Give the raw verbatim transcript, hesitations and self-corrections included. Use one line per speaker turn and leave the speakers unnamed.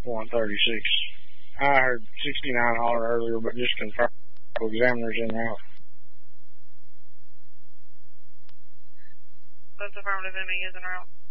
one thirty-six. I heard sixty-nine holler earlier, but just confirmed examiner's en route.
That's affirmative, enemy is en route.